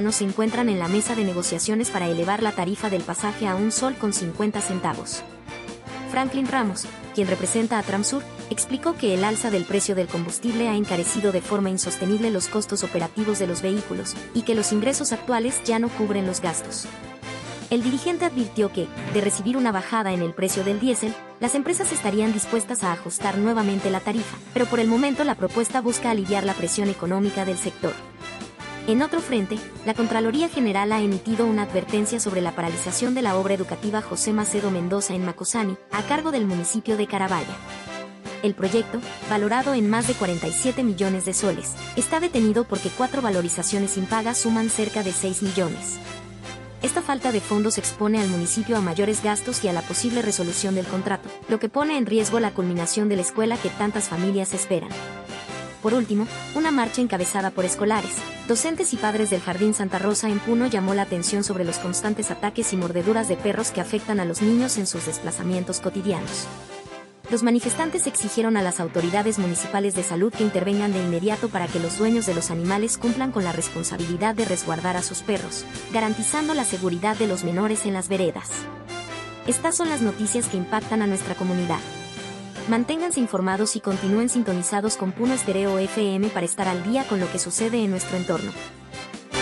se encuentran en la mesa de negociaciones para elevar la tarifa del pasaje a $1.50. Franklin Ramos, quien representa a Tramsur, explicó que el alza del precio del combustible ha encarecido de forma insostenible los costos operativos de los vehículos, y que los ingresos actuales ya no cubren los gastos. El dirigente advirtió que, de recibir una bajada en el precio del diésel, las empresas estarían dispuestas a ajustar nuevamente la tarifa, pero por el momento la propuesta busca aliviar la presión económica del sector. En otro frente, la Contraloría General ha emitido una advertencia sobre la paralización de la obra educativa José Macedo Mendoza en Macosani, a cargo del municipio de Carabaya. El proyecto, valorado en más de 47 millones de soles, está detenido porque 4 valorizaciones impagas suman cerca de 6 millones. Esta falta de fondos expone al municipio a mayores gastos y a la posible resolución del contrato, lo que pone en riesgo la culminación de la escuela que tantas familias esperan. Por último, una marcha encabezada por escolares, docentes y padres del Jardín Santa Rosa en Puno llamó la atención sobre los constantes ataques y mordeduras de perros que afectan a los niños en sus desplazamientos cotidianos. Los manifestantes exigieron a las autoridades municipales de salud que intervengan de inmediato para que los dueños de los animales cumplan con la responsabilidad de resguardar a sus perros, garantizando la seguridad de los menores en las veredas. Estas son las noticias que impactan a nuestra comunidad. Manténganse informados y continúen sintonizados con Puno Estéreo FM para estar al día con lo que sucede en nuestro entorno.